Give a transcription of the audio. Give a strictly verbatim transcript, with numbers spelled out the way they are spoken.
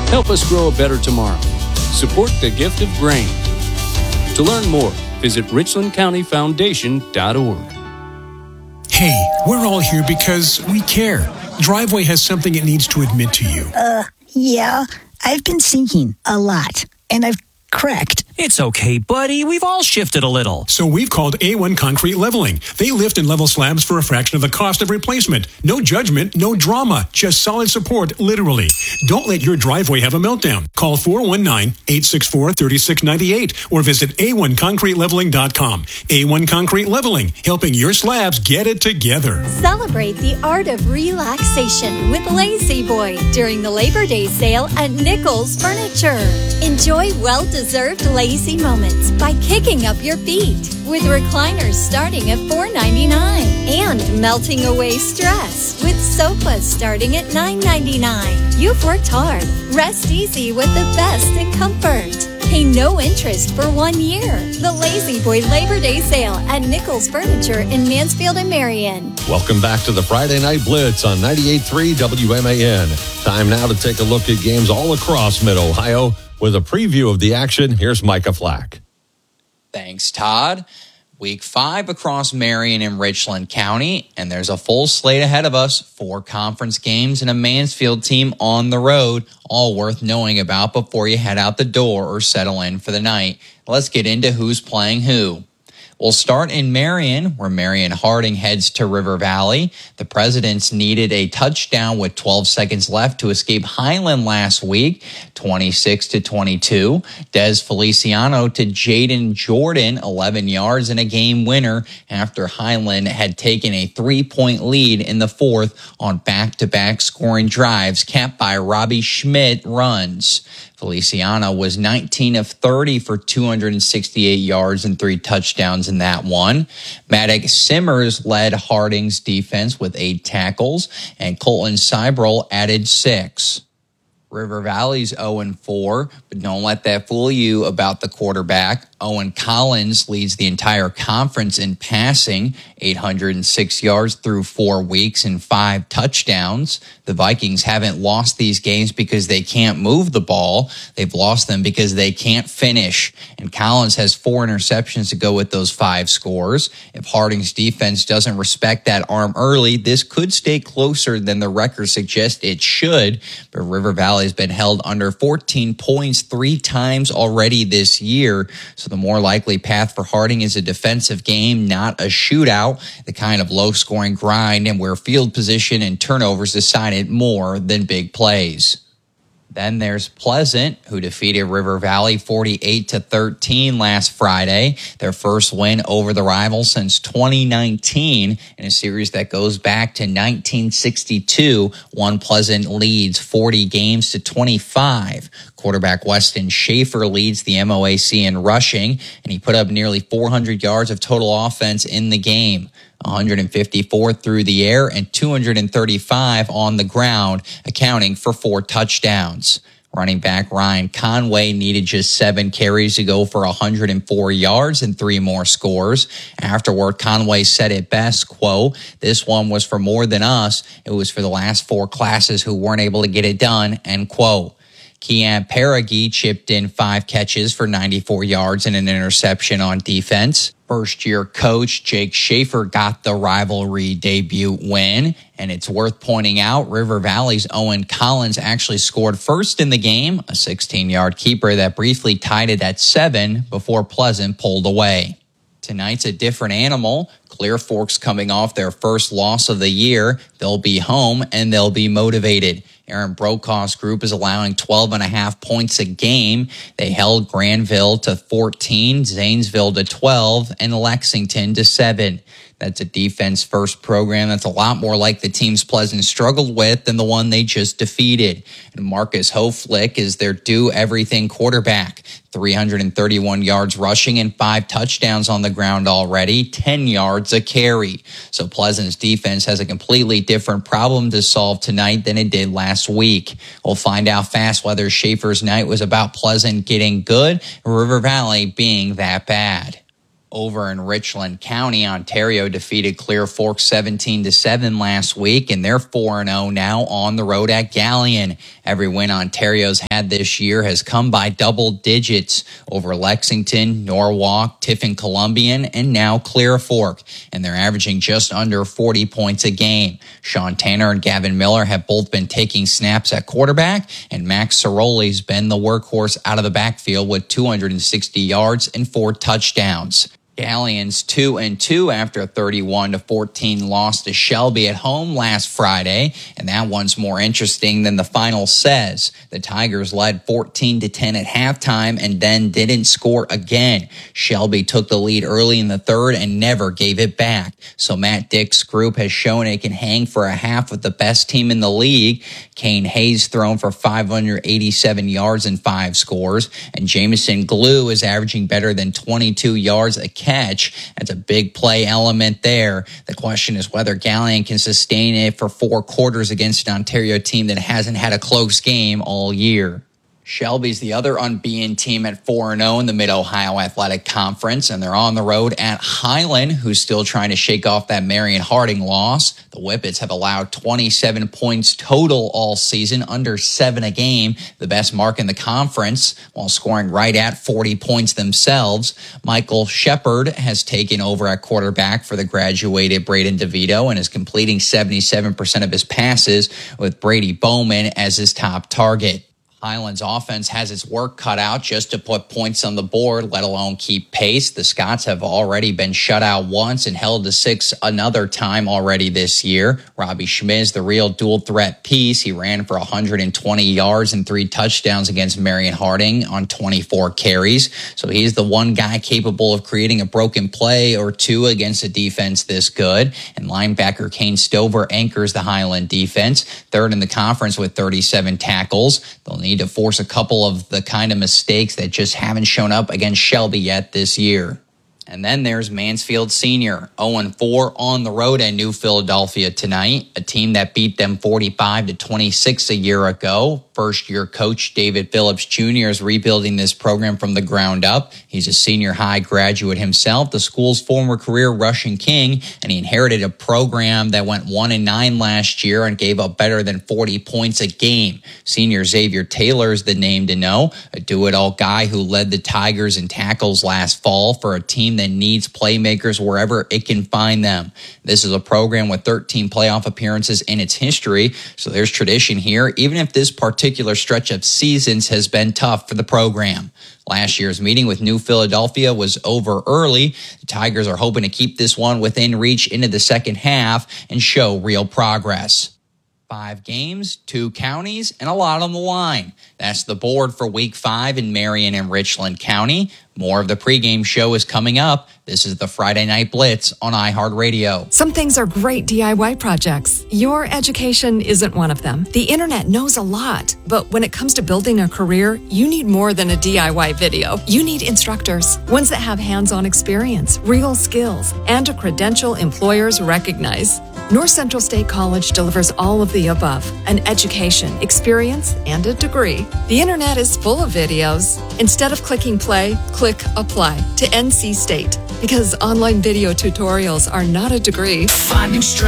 Help us grow a better tomorrow. Support the gift of grain. To learn more, visit richland county foundation dot org. Hey, we're all here because we care. Driveway has something it needs to admit to you. Uh, yeah, I've been sinking a lot, and I've cracked. It's okay, buddy. We've all shifted a little. So we've called A one Concrete Leveling. They lift and level slabs for a fraction of the cost of replacement. No judgment, no drama, just solid support, literally. Don't let your driveway have a meltdown. Call four one nine, eight six four, three six nine eight or visit a one concrete leveling dot com. A one Concrete Leveling, helping your slabs get it together. Celebrate the art of relaxation with Lazy Boy during the Labor Day sale at Nichols Furniture. Enjoy well-deserved lazy moments by kicking up your feet with recliners starting at four ninety-nine and melting away stress with sofas starting at nine ninety-nine. You've worked hard. Rest easy with the best in comfort. Pay no interest for one year. The Lazy Boy Labor Day sale at Nichols Furniture in Mansfield and Marion. Welcome back to the Friday Night Blitz on ninety-eight point three W M A N. Time now to take a look at games all across Mid-Ohio. With a preview of the action, here's Micah Flack. Thanks, Todd. Week five across Marion and Richland County, and there's a full slate ahead of us. Four conference games and a Mansfield team on the road, all worth knowing about before you head out the door or settle in for the night. Let's get into who's playing who. We'll start in Marion, where Marion Harding heads to River Valley. The Presidents needed a touchdown with twelve seconds left to escape Highland last week, twenty-six to twenty-two. Des Feliciano to Jaden Jordan, eleven yards and a game winner after Highland had taken a three-point lead in the fourth on back-to-back scoring drives capped by Robbie Schmidt runs. Feliciano was nineteen of thirty for two hundred sixty-eight yards and three touchdowns in that one. Maddox Simmers led Harding's defense with eight tackles, and Colton Cybrel added six. River Valley's oh and four, but don't let that fool you about the quarterback. Owen Collins leads the entire conference in passing, eight hundred six yards through four weeks and five touchdowns. The Vikings haven't lost these games because they can't move the ball. They've lost them because they can't finish. And Collins has four interceptions to go with those five scores. If Harding's defense doesn't respect that arm early, this could stay closer than the record suggests it should. But River Valley has been held under fourteen points three times already this year. So the more likely path for Harding is a defensive game, not a shootout, the kind of low-scoring grind and where field position and turnovers decided more than big plays. Then there's Pleasant, who defeated River Valley forty-eight to thirteen last Friday, their first win over the rival since twenty nineteen in a series that goes back to nineteen sixty-two. One Pleasant leads forty games to twenty-five. Quarterback Weston Schaefer leads the M O A C in rushing, and he put up nearly four hundred yards of total offense in the game. one hundred fifty-four through the air and two hundred thirty-five on the ground, accounting for four touchdowns. Running back Ryan Conway needed just seven carries to go for one hundred four yards and three more scores. Afterward, Conway said it best, quote, "This one was for more than us. It was for the last four classes who weren't able to get it done," end quote. Kean Perigee chipped in five catches for ninety-four yards and an interception on defense. First-year coach Jake Schaefer got the rivalry debut win, and it's worth pointing out River Valley's Owen Collins actually scored first in the game, a sixteen-yard keeper that briefly tied it at seven before Pleasant pulled away. Tonight's a different animal. Clear Fork's coming off their first loss of the year. They'll be home, and they'll be motivated. Aaron Brokaw's group is allowing twelve and a half points a game. They held Granville to fourteen, Zanesville to twelve, and Lexington to seven. That's a defense-first program that's a lot more like the teams Pleasant struggled with than the one they just defeated. And Marcus Hoflick is their do-everything quarterback. three hundred thirty-one yards rushing and five touchdowns on the ground already, ten yards a carry. So Pleasant's defense has a completely different problem to solve tonight than it did last week. We'll find out fast whether Schaefer's night was about Pleasant getting good and River Valley being that bad. Over in Richland County, Ontario defeated Clear Fork seventeen to seven last week, and they're four and oh now on the road at Galion. Every win Ontario's had this year has come by double digits over Lexington, Norwalk, Tiffin Columbian, and now Clear Fork, and they're averaging just under forty points a game. Sean Tanner and Gavin Miller have both been taking snaps at quarterback, and Max Ciroli's been the workhorse out of the backfield with two hundred sixty yards and four touchdowns. Galleon's two and two after a thirty-one to fourteen loss to Shelby at home last Friday, and that one's more interesting than the final says. The Tigers led fourteen to ten at halftime and then didn't score again. Shelby took the lead early in the third and never gave it back. So Matt Dick's group has shown it can hang for a half with the best team in the league. Kane Hayes thrown for five hundred eighty-seven yards and five scores, and Jamison Glue is averaging better than twenty-two yards a catch. That's a big play element there. The question is whether Galion can sustain it for four quarters against an Ontario team that hasn't had a close game all year. Shelby's the other unbeaten team at four and oh in the Mid-Ohio Athletic Conference, and they're on the road at Highland, who's still trying to shake off that Marion Harding loss. The Whippets have allowed twenty-seven points total all season, under seven a game, the best mark in the conference, while scoring right at forty points themselves. Michael Shepard has taken over at quarterback for the graduated Braden DeVito and is completing seventy-seven percent of his passes, with Brady Bowman as his top target. Highland's offense has its work cut out just to put points on the board, let alone keep pace. The Scots have already been shut out once and held to six another time already this year. Robbie Schmidt, the real dual threat piece. He ran for one hundred twenty yards and three touchdowns against Marion Harding on twenty-four carries. So he's the one guy capable of creating a broken play or two against a defense this good. And linebacker Kane Stover anchors the Highland defense, third in the conference with thirty-seven tackles. They'll need to force a couple of the kind of mistakes that just haven't shown up against Shelby yet this year. And then there's Mansfield Senior, oh and four on the road at New Philadelphia tonight, a team that beat them forty-five to twenty-six a year ago. First-year coach David Phillips Junior is rebuilding this program from the ground up. He's a senior high graduate himself, the school's former career rushing king, and he inherited a program that went one and nine last year and gave up better than forty points a game. Senior Xavier Taylor is the name to know, a do-it-all guy who led the Tigers in tackles last fall for a team that needs playmakers wherever it can find them. This is a program with thirteen playoff appearances in its history, so there's tradition here, even if this particular stretch of seasons has been tough for the program. Last year's meeting with New Philadelphia was over early. The Tigers are hoping to keep this one within reach into the second half and show real progress. Five games, two counties, and a lot on the line. That's the board for week five in Marion and Richland County. More of the pregame show is coming up. This is the Friday Night Blitz on iHeartRadio. Some things are great D I Y projects. Your education isn't one of them. The internet knows a lot, but when it comes to building a career, you need more than a D I Y video. You need instructors, ones that have hands-on experience, real skills, and a credential employers recognize. North Central State College delivers all of the above, an education, experience, and a degree. The internet is full of videos. Instead of clicking play, click apply to N C State, because online video tutorials are not a degree. Finding strength.